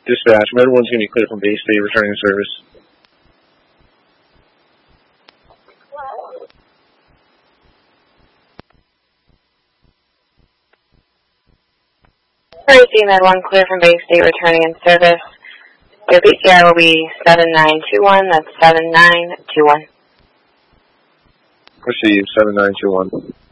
Dispatch, Med 1's going to be clear from Bay State, returning service. Crazy, Med 1 clear from Bay State, returning in service. Your PCR will be 7921, that's 7921. Proceed, 7921.